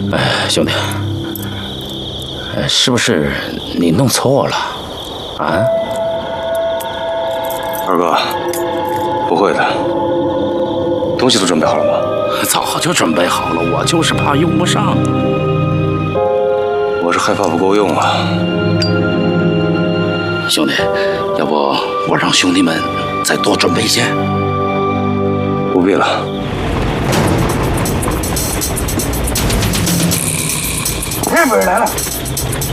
兄弟，是不是你弄错了？啊？ 二哥，不会的，东西都准备好了吗？ 早就准备好了，我就是怕用不上。 我是害怕不够用啊。 兄弟，要不我让兄弟们再多准备一些？ 不必了。 日本人来了，